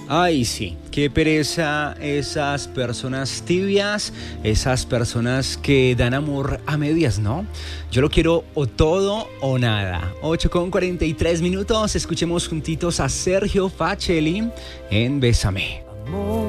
Ay, sí, qué pereza esas personas tibias, esas personas que dan amor a medias, ¿no? Yo lo quiero o todo o nada. 8:43 minutos, escuchemos juntitos a Sergio Facelli en Bésame.